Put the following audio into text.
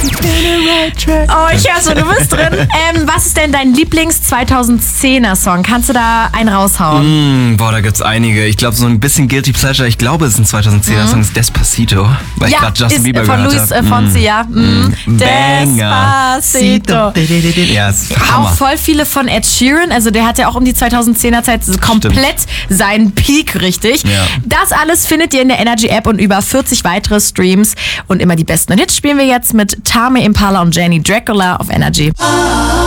Oh, ich höre so, du bist drin. Was ist denn dein Lieblings-2010er-Song? Kannst du da einen raushauen? Da gibt's einige. Ich glaube, so ein bisschen Guilty Pleasure. Ich glaube, es ist ein 2010er-Song, ist Despacito. Weil ich gerade Justin Bieber von gehört habe. Luis Fonsi, ja. Banger. Despacito. Ja, ist Hammer. Auch voll viele von Ed Sheeran. Also der hat ja auch um die 2010er Zeit komplett seinen Peak, richtig. Ja. Das alles findet ihr in der Energy-App und über 40 weitere Streams. Und immer die besten Hits spielen wir jetzt mit Tame Impala und Jenny Dracula auf Energy.